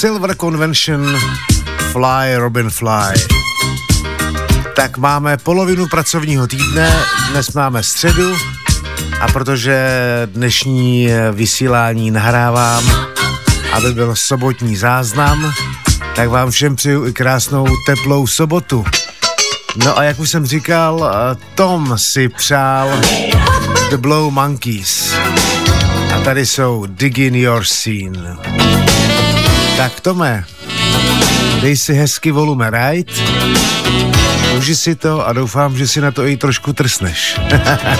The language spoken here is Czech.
Silver Convention, Fly Robin Fly. Tak máme polovinu pracovního týdne, dnes máme středu a protože dnešní vysílání nahrávám, aby byl sobotní záznam, tak vám všem přeju i krásnou teplou sobotu. No a jak už jsem říkal, Tom si přál The Blow Monkeys. A tady jsou Dig in Your Scene. Tak Tome, dej si hezky volume, right? Uži si to a doufám, že si na to i trošku trsneš.